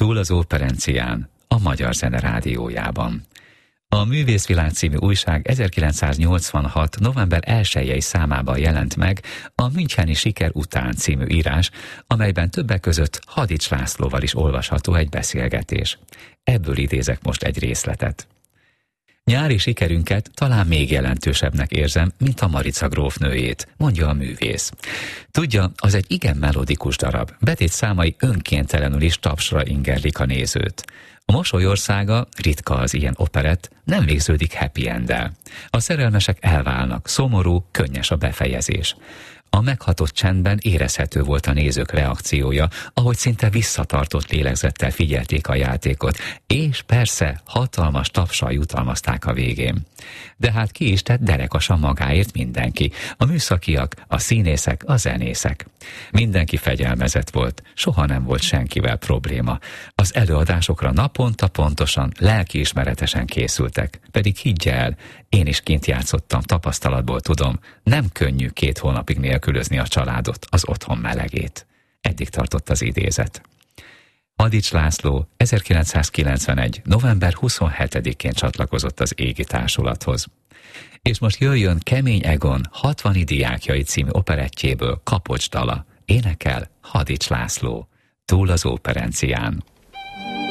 Túl az operencián, a Magyar Zene Rádiójában. A Művészvilág című újság 1986. november 1-i számában jelent meg a Müncheni Siker után című írás, amelyben többek között Hadics Lászlóval is olvasható egy beszélgetés. Ebből idézek most egy részletet. Nyári sikerünket talán még jelentősebbnek érzem, mint a Marica grófnőjét, mondja a művész. Tudja, az egy igen melodikus darab, betétszámai önkéntelenül is tapsra ingerlik a nézőt. A Mosoly országa, ritka az ilyen operett, nem végződik happy enddel. A szerelmesek elválnak, szomorú, könnyes a befejezés. A meghatott csendben érezhető volt a nézők reakciója, ahogy szinte visszatartott lélegzettel figyelték a játékot, és persze hatalmas tapssal jutalmazták a végén. De hát ki is tett derekasan magáért mindenki, a műszakiak, a színészek, a zenészek. Mindenki fegyelmezett volt, soha nem volt senkivel probléma. Az előadásokra naponta pontosan, lelkiismeretesen készültek, pedig higgy el, én is kint játszottam, tapasztalatból tudom, nem könnyű 2 hónapig nélkülözni a családot, az otthon melegét. Eddig tartott az idézet. Hadics László 1991. november 27-én csatlakozott az Égi Társulathoz. És most jöjjön Kemény Egon 60. diákjai című operettjéből Kapocs dala. Énekel Hadics László. Túl az operencián.